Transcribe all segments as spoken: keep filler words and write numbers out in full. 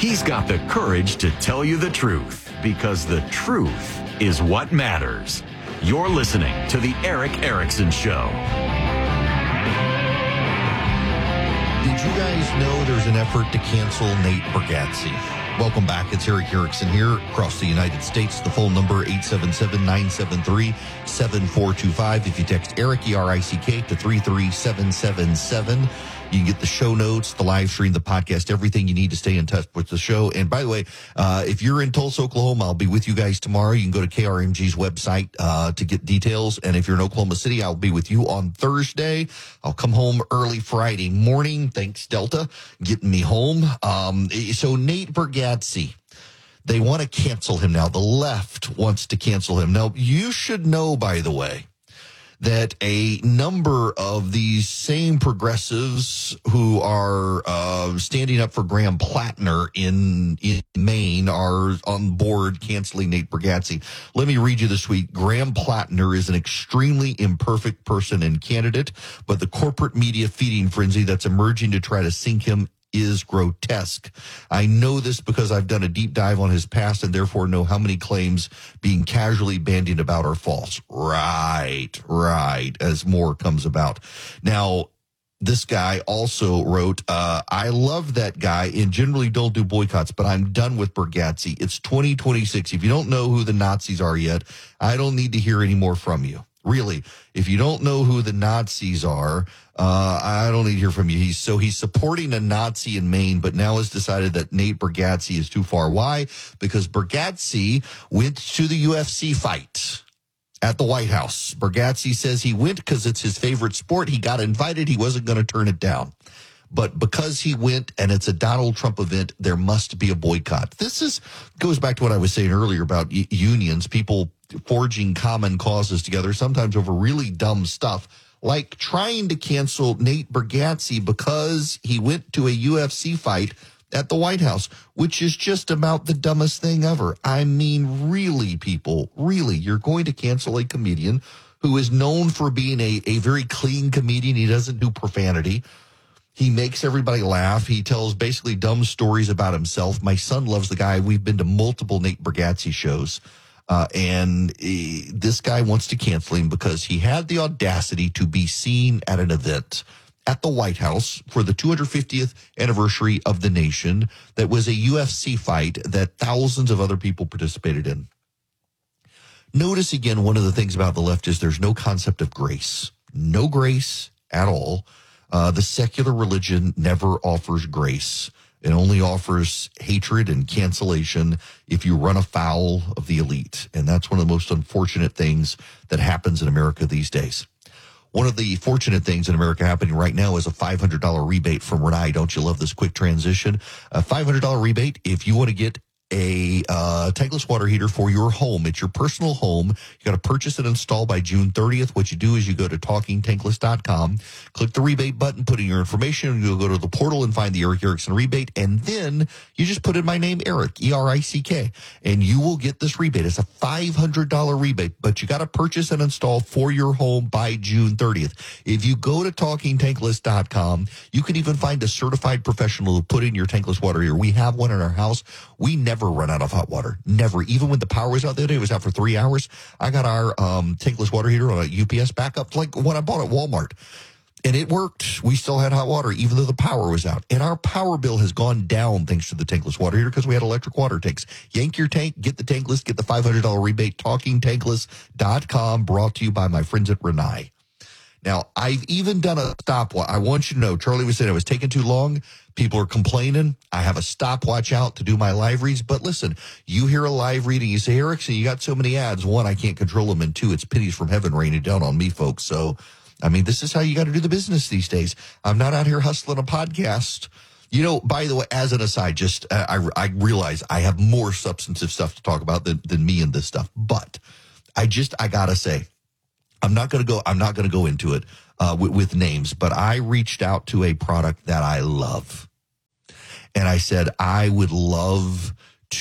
He's got the courage to tell you the truth, because the truth is what matters. You're listening to The Erick Erickson Show. Did you guys know there's an effort to cancel Nate Bargatze? Welcome back. It's Erick Erickson here across the United States. The phone number, eight seven seven, nine seven three, seven four two five. If you text Erick, E R I C K, to three three seven seven seven, you can get the show notes, the live stream, the podcast, everything you need to stay in touch with the show. And by the way, uh, if you're in Tulsa, Oklahoma, I'll be with you guys tomorrow. You can go to K R M G's website uh, to get details. And if you're in Oklahoma City, I'll be with you on Thursday. I'll come home early Friday morning. Thanks, Delta, getting me home. Um, so Nate Bargatze, they want to cancel him now. The left wants to cancel him. Now, you should know, by the way, that a number of these same progressives who are uh, standing up for Graham Plattner in, in Maine are on board canceling Nate Bargatze. Let me read you this week. Graham Plattner is an extremely imperfect person and candidate, but the corporate media feeding frenzy that's emerging to try to sink him is grotesque. I know this because I've done a deep dive on his past and therefore know how many claims being casually bandied about are false. Right, right, as more comes about. Now, this guy also wrote, uh, I love that guy and generally don't do boycotts, but I'm done with Bargatze. It's twenty twenty-six. If you don't know who the Nazis are yet, I don't need to hear any more from you. Really, if you don't know who the Nazis are, uh, I don't need to hear from you. He's so he's supporting a Nazi in Maine, but now has decided that Nate Bargatze is too far. Why? Because Bargatze went to the U F C fight at the White House. Bargatze says he went because it's his favorite sport. He got invited. He wasn't going to turn it down. But because he went and it's a Donald Trump event, there must be a boycott. This is goes back to what I was saying earlier about y- unions, people forging common causes together, sometimes over really dumb stuff, like trying to cancel Nate Bargatze because he went to a U F C fight at the White House, which is just about the dumbest thing ever. I mean, really, people, really, you're going to cancel a comedian who is known for being a, a very clean comedian. He doesn't do profanity. He makes everybody laugh. He tells basically dumb stories about himself. My son loves the guy. We've been to multiple Nate Bargatze shows. Uh, and uh, this guy wants to cancel him because he had the audacity to be seen at an event at the White House for the two hundred fiftieth anniversary of the nation that was a U F C fight that thousands of other people participated in. Notice again, one of the things about the left is there's no concept of grace. No grace at all. Uh, the secular religion never offers grace. It only offers hatred and cancellation if you run afoul of the elite. And that's one of the most unfortunate things that happens in America these days. One of the fortunate things in America happening right now is a five hundred dollars rebate from Renai. Don't you love this quick transition? A five hundred dollars rebate if you want to get a uh, tankless water heater for your home. It's your personal home. You got to purchase and install by June thirtieth. What you do is you go to talking tankless dot com, click the rebate button, put in your information, and you'll go to the portal and find the Erick Erickson rebate, and then you just put in my name, Erick, E R I C K, and you will get this rebate. It's a five hundred dollars rebate, but you got to purchase and install for your home by June thirtieth. If you go to talking tankless dot com, you can even find a certified professional to put in your tankless water heater. We have one in our house. We never run out of hot water. Never. Even when the power was out the other day, it was out for three hours. I got our um, tankless water heater on a U P S backup, like when I bought at Walmart. And it worked. We still had hot water, even though the power was out. And our power bill has gone down thanks to the tankless water heater because we had electric water tanks. Yank your tank, get the tankless, get the five hundred dollars rebate. talking tankless dot com, brought to you by my friends at Renai. Now, I've even done a stopwatch. I want you to know, Charlie was saying it was taking too long. People are complaining. I have a stopwatch out to do my live reads. But listen, you hear a live read and you say, Erickson, you got so many ads. One, I can't control them. And two, it's pennies from heaven raining down on me, folks. So, I mean, this is how you got to do the business these days. I'm not out here hustling a podcast. You know, by the way, as an aside, just uh, I, I realize I have more substantive stuff to talk about than, than me and this stuff. But I just, I got to say, I'm not going to go, I'm not going to go into it uh, with, with names, but I reached out to a product that I love. And I said, I would love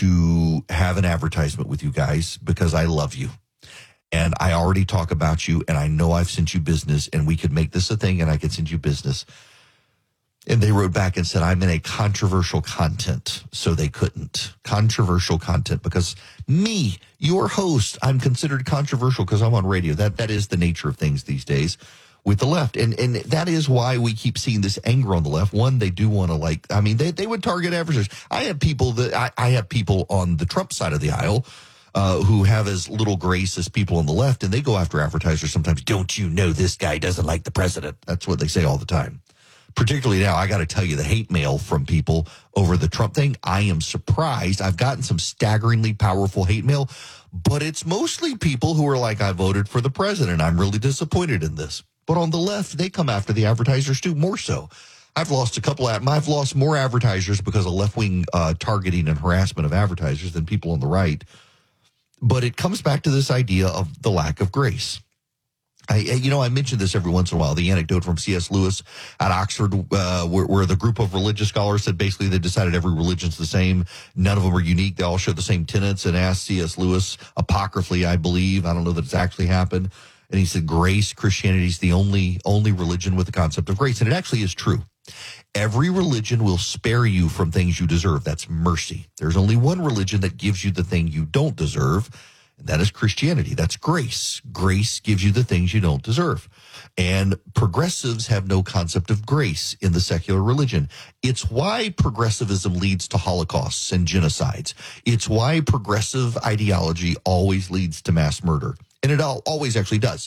to have an advertisement with you guys because I love you. And I already talk about you and I know I've sent you business and we could make this a thing and I could send you business. And they wrote back and said, I'm in a controversial content, so they couldn't. Controversial content, because me, your host, I'm considered controversial because I'm on radio. That That is the nature of things these days with the left. And and that is why we keep seeing this anger on the left. One, they do want to, like, I mean, they, they would target advertisers. I have people that, I, I have people on the Trump side of the aisle uh, who have as little grace as people on the left, and they go after advertisers sometimes. Don't you know this guy doesn't like the president? That's what they say all the time. Particularly now, I got to tell you, the hate mail from people over the Trump thing, I am surprised. I've gotten some staggeringly powerful hate mail, but it's mostly people who are like, I voted for the president. I'm really disappointed in this. But on the left, they come after the advertisers too, more so. I've lost a couple of, I've lost more advertisers because of left-wing uh, targeting and harassment of advertisers than people on the right. But it comes back to this idea of the lack of grace. I, you know, I mentioned this every once in a while, the anecdote from C S Lewis at Oxford, uh, where, where the group of religious scholars said basically they decided every religion's the same. None of them are unique. They all share the same tenets, and asked C S Lewis, apocryphally, I believe, I don't know that it's actually happened. And he said, grace, Christianity is the only, only religion with the concept of grace. And it actually is true. Every religion will spare you from things you deserve. That's mercy. There's only one religion that gives you the thing you don't deserve. And that is Christianity. That's grace. Grace gives you the things you don't deserve. And progressives have no concept of grace in the secular religion. It's why progressivism leads to holocausts and genocides. It's why progressive ideology always leads to mass murder. And it always actually does.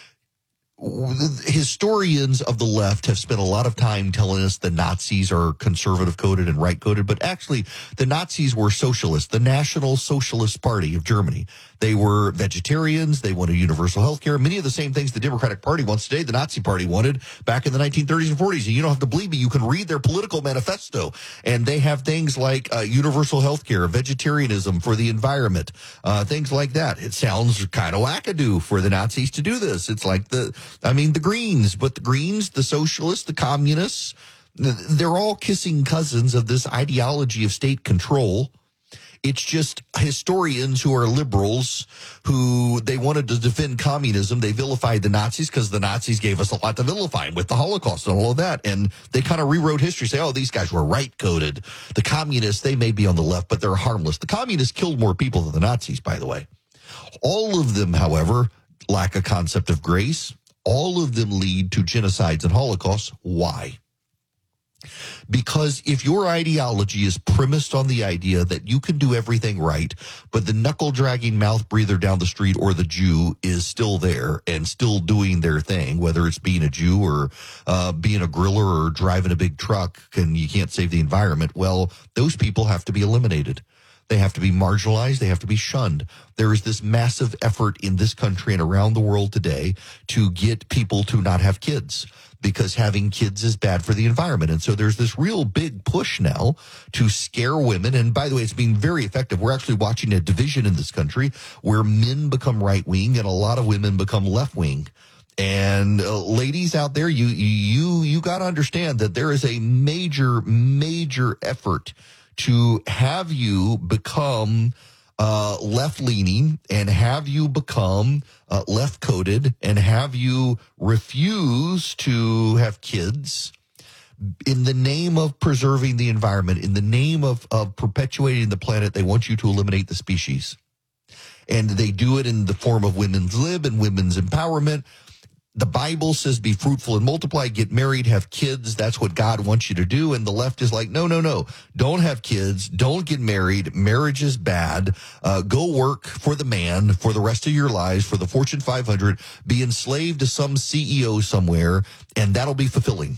Historians of the left have spent a lot of time telling us the Nazis are conservative coded and right coded, but actually the Nazis were socialists, the National Socialist Party of Germany. They were vegetarians. They wanted universal health care. Many of the same things the Democratic Party wants today, the Nazi Party wanted back in the nineteen thirties and forties. And you don't have to believe me. You can read their political manifesto. And they have things like uh, universal health care, vegetarianism for the environment, uh, things like that. It sounds kind of wackadoo for the Nazis to do this. It's like the, I mean, the Greens, but the Greens, the socialists, the communists, they're all kissing cousins of this ideology of state control. It's just historians who are liberals who they wanted to defend communism. They vilified the Nazis because the Nazis gave us a lot to vilify with the Holocaust and all of that. And they kind of rewrote history, say, oh, these guys were right-coded. The communists, they may be on the left, but they're harmless. The communists killed more people than the Nazis, by the way. All of them, however, lack a concept of grace. All of them lead to genocides and holocausts. Why? Because if your ideology is premised on the idea that you can do everything right, but the knuckle-dragging mouth breather down the street or the Jew is still there and still doing their thing, whether it's being a Jew or uh, being a griller or driving a big truck, and you can't save the environment, well, those people have to be eliminated. They have to be marginalized. They have to be shunned. There is this massive effort in this country and around the world today to get people to not have kids, because having kids is bad for the environment. And so there's this real big push now to scare women. And by the way, it's been very effective. We're actually watching a division in this country where men become right-wing and a lot of women become left-wing. And uh, ladies out there, you you you got to understand that there is a major, major effort to have you become uh, left-leaning and have you become uh, left-coded and have you refuse to have kids in the name of preserving the environment, in the name of, of perpetuating the planet. They want you to eliminate the species. And they do it in the form of women's lib and women's empowerment. The Bible says be fruitful and multiply, get married, have kids. That's what God wants you to do. And the left is like, no, no, no. Don't have kids. Don't get married. Marriage is bad. Uh, go work for the man for the rest of your lives, for the Fortune five hundred. Be enslaved to some C E O somewhere, and that'll be fulfilling.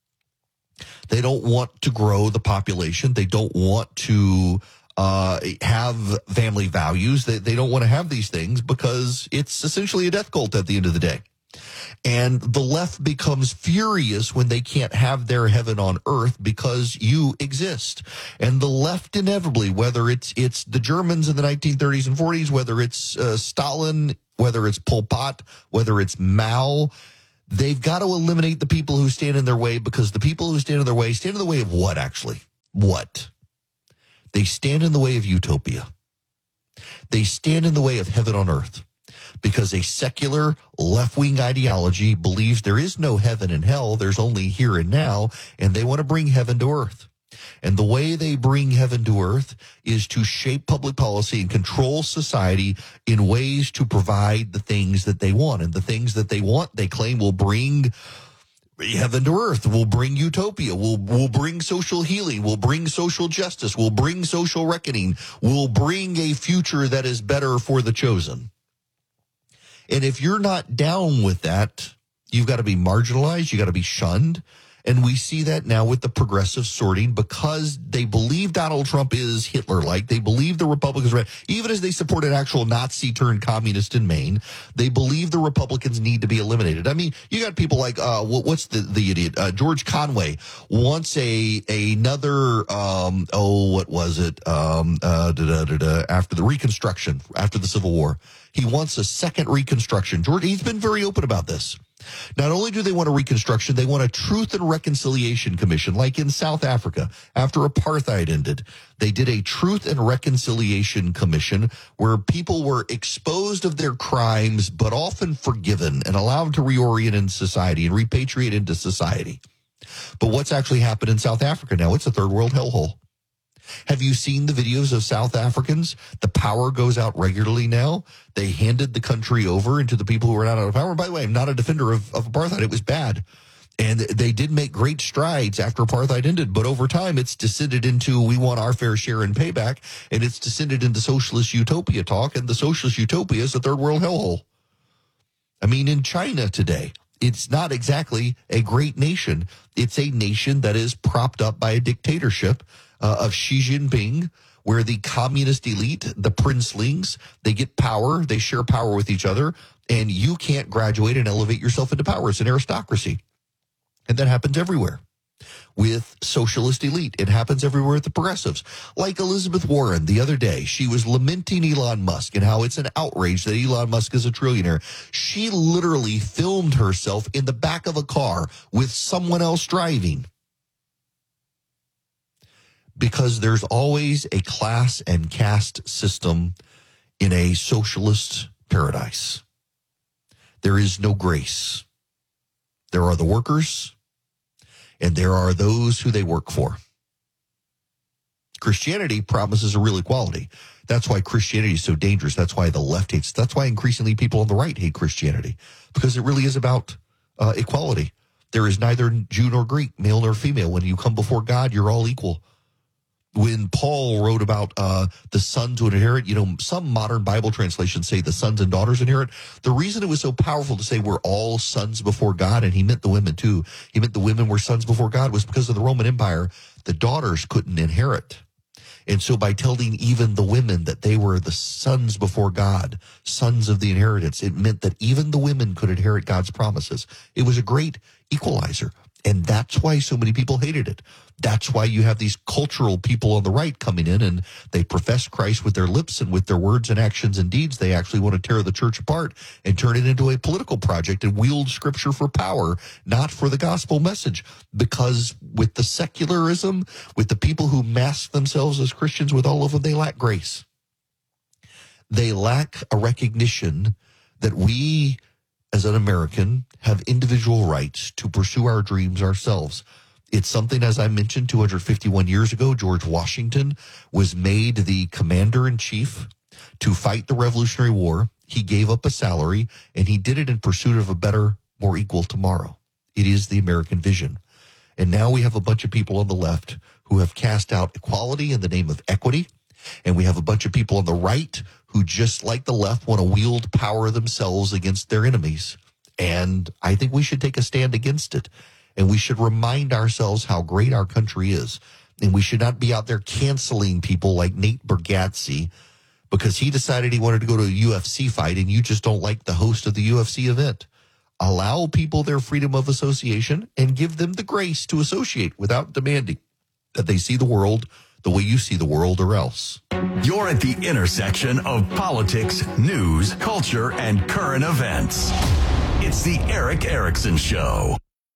They don't want to grow the population. They don't want to uh, have family values. They, they don't want to have these things because it's essentially a death cult at the end of the day. And the left becomes furious when they can't have their heaven on earth because you exist. And the left inevitably, whether it's it's the Germans in the nineteen thirties and forties, whether it's uh, Stalin, whether it's Pol Pot, whether it's Mao, they've got to eliminate the people who stand in their way, because the people who stand in their way stand in the way of what, actually? What? They stand in the way of utopia. They stand in the way of heaven on earth. because a secular left-wing ideology believes there is no heaven and hell, there's only here and now, and they want to bring heaven to earth. And the way they bring heaven to earth is to shape public policy and control society in ways to provide the things that they want. And the things that they want, they claim, will bring heaven to earth, will bring utopia, will will bring social healing, will bring social justice, will bring social reckoning, will bring a future that is better for the chosen. And if you're not down with that, you've got to be marginalized, you got to be shunned. And we see that now with the progressive sorting because they believe Donald Trump is Hitler-like. They believe the Republicans, are, even as they support an actual Nazi-turned-communist in Maine, they believe the Republicans need to be eliminated. I mean, you got people like, uh, what's the, the idiot? Uh, George Conway wants a another, um, oh, what was it? Um, uh, da, da, da, da, after the Reconstruction, after the Civil War. He wants a second Reconstruction. George, he's been very open about this. Not only do they want a reconstruction, they want a Truth and Reconciliation Commission, like in South Africa after apartheid ended. They did a Truth and Reconciliation Commission where people were exposed of their crimes, but often forgiven and allowed to reorient in society and repatriate into society. But what's actually happened in South Africa now? It's a third world hellhole. Have you seen the videos of South Africans? The power goes out regularly now. They handed the country over into the people who were not out of power. By the way, I'm not a defender of, of apartheid. It was bad. And they did make great strides after apartheid ended. But over time, it's descended into we want our fair share and payback. And it's descended into socialist utopia talk. And the socialist utopia is a third world hellhole. I mean, in China today, it's not exactly a great nation. It's a nation that is propped up by a dictatorship Uh, of Xi Jinping, where the communist elite, the princelings, they get power, they share power with each other, and you can't graduate and elevate yourself into power. It's an aristocracy. And that happens everywhere with socialist elite. It happens everywhere with the progressives. Like Elizabeth Warren the other day, she was lamenting Elon Musk and how it's an outrage that Elon Musk is a trillionaire. She literally filmed herself in the back of a car with someone else driving. Because there's always a class and caste system in a socialist paradise. There is no grace. There are the workers, and there are those who they work for. Christianity promises a real equality. That's why Christianity is so dangerous. That's why the left hates. That's why increasingly people on the right hate Christianity, because it really is about uh, equality. There is neither Jew nor Greek, male nor female. When you come before God, you're all equal. When Paul wrote about uh, the sons who would inherit, you know, some modern Bible translations say the sons and daughters inherit. The reason it was so powerful to say we're all sons before God, and he meant the women too, he meant the women were sons before God, was because of the Roman Empire, the daughters couldn't inherit. And so by telling even the women that they were the sons before God, sons of the inheritance, it meant that even the women could inherit God's promises. It was a great equalizer. And that's why so many people hated it. That's why you have these cultural people on the right coming in and they profess Christ with their lips and with their words and actions and deeds. They actually want to tear the church apart and turn it into a political project and wield scripture for power, not for the gospel message. Because with the secularism, with the people who mask themselves as Christians, with all of them, they lack grace. They lack a recognition that we, as an American, have individual rights to pursue our dreams ourselves. It's something, as I mentioned, two hundred fifty-one years ago, George Washington was made the commander-in-chief to fight the Revolutionary War. He gave up a salary, and he did it in pursuit of a better, more equal tomorrow. It is the American vision. And now we have a bunch of people on the left who have cast out equality in the name of equity, and we have a bunch of people on the right who, just like the left, want to wield power themselves against their enemies. And I think we should take a stand against it. And we should remind ourselves how great our country is. And we should not be out there canceling people like Nate Bargatze because he decided he wanted to go to a U F C fight and you just don't like the host of the U F C event. Allow people their freedom of association and give them the grace to associate without demanding that they see the world the way you see the world, or else. You're at the intersection of politics, news, culture, and current events. It's the Erick Erickson Show.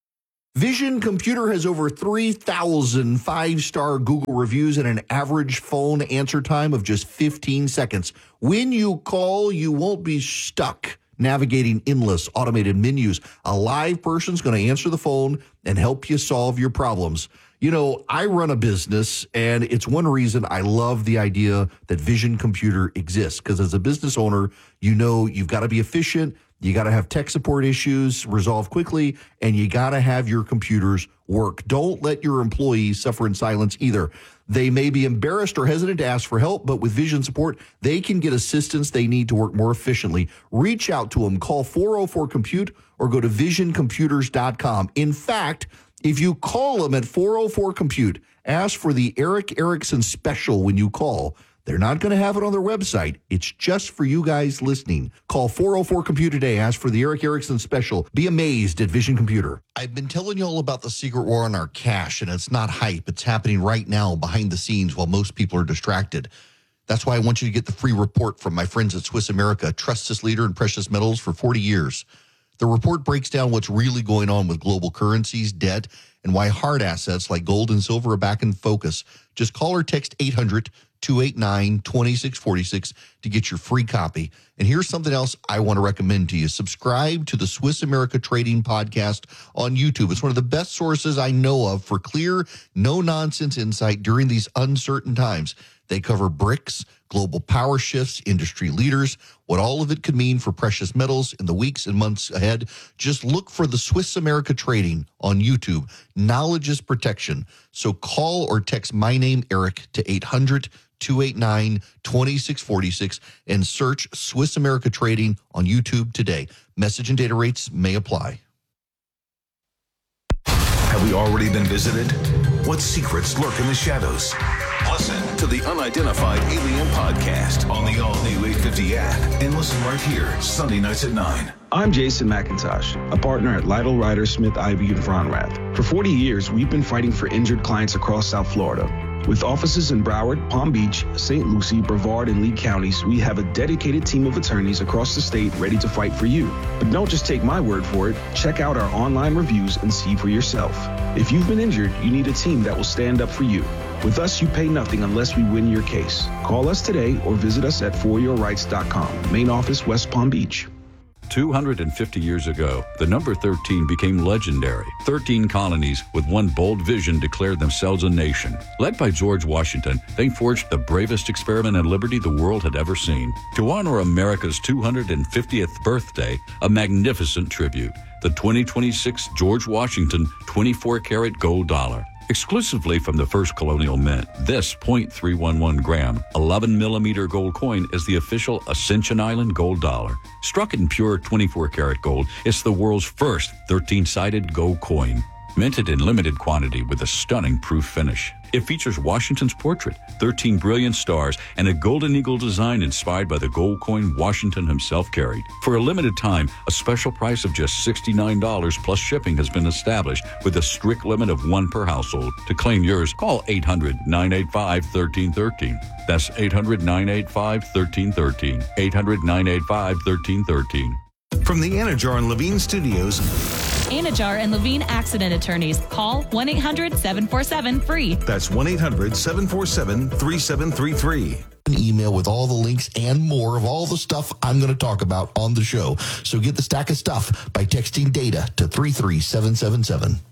Vision Computer has over three thousand five-star Google reviews and an average phone answer time of just fifteen seconds. When you call, you won't be stuck navigating endless automated menus. A live person's going to answer the phone and help you solve your problems. You know, I run a business, and it's one reason I love the idea that Vision Computer exists, because as a business owner, you know you've got to be efficient, you got to have tech support issues resolved quickly, and you got to have your computers work. Don't let your employees suffer in silence either. They may be embarrassed or hesitant to ask for help, but with Vision support, they can get assistance they need to work more efficiently. Reach out to them. Call four oh four compute or go to vision computers dot com. In fact, if you call them at four oh four compute, ask for the Eric Erickson special when you call. They're not going to have it on their website. It's just for you guys listening. Call four oh four compute today. Ask for the Eric Erickson special. Be amazed at Vision Computer. I've been telling you all about the secret war on our cash, and it's not hype. It's happening right now behind the scenes while most people are distracted. That's why I want you to get the free report from my friends at Swiss America, a trusted leader in precious metals for forty years. The report breaks down what's really going on with global currencies, debt, and why hard assets like gold and silver are back in focus. Just call or text eight hundred, two eight nine, two six four six to get your free copy. And here's something else I want to recommend to you. Subscribe to the Swiss America Trading Podcast on YouTube. It's one of the best sources I know of for clear, no-nonsense insight during these uncertain times. They cover BRICS, global power shifts, industry leaders, what all of it could mean for precious metals in the weeks and months ahead. Just look for the Swiss America Trading on YouTube. Knowledge is protection. So call or text my name, Eric, to eight hundred, two eight nine, two six four six and search Swiss America Trading on YouTube today. Message and data rates may apply. Have we already been visited? What secrets lurk in the shadows? Listen to the Unidentified Alien Podcast on the all-new eight fifty app and listen right here, Sunday nights at nine. I'm Jason McIntosh, a partner at Lytle, Ryder, Smith, Ivey, and Fronrath. For forty years, we've been fighting for injured clients across South Florida. With offices in Broward, Palm Beach, Saint Lucie, Brevard, and Lee counties, we have a dedicated team of attorneys across the state ready to fight for you. But don't just take my word for it. Check out our online reviews and see for yourself. If you've been injured, you need a team that will stand up for you. With us, you pay nothing unless we win your case. Call us today or visit us at for your rights dot com. Main office, West Palm Beach. two hundred fifty years ago, the number thirteen became legendary. thirteen colonies with one bold vision declared themselves a nation. Led by George Washington, they forged the bravest experiment in liberty the world had ever seen. To honor America's two hundred fiftieth birthday, a magnificent tribute, the twenty twenty-six George Washington twenty-four karat gold dollar. Exclusively from the first colonial mint, this zero point three one one gram, eleven millimeter gold coin is the official Ascension Island gold dollar. Struck in pure twenty-four karat gold, it's the world's first thirteen-sided gold coin. Minted in limited quantity with a stunning proof finish. It features Washington's portrait, thirteen brilliant stars, and a golden eagle design inspired by the gold coin Washington himself carried. For a limited time, a special price of just sixty-nine dollars plus shipping has been established with a strict limit of one per household. To claim yours, call eight hundred, nine eight five, one three one three. That's eight hundred, nine eight five, one three one three. eight hundred, nine eight five, one three one three. From the Anajar and Levine Studios, Anajar and Levine Accident Attorneys. Call one eight hundred, seven four seven, F R E E. that's one eight hundred, seven four seven, three seven three three. An email with all the links and more of all the stuff I'm going to talk about on the show. So get the stack of stuff by texting data to three three seven seven seven.